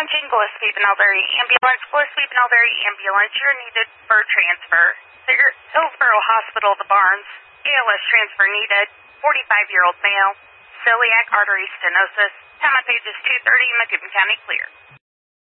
Attention Gillespie Benelberry Ambulance. Gillespie Benelberry Ambulance, you're needed for transfer. Hillsborough Hospital, the Barnes. ALS transfer needed. 45-year-old male. Celiac artery stenosis. Time of page is 2:30. Macomb County clear.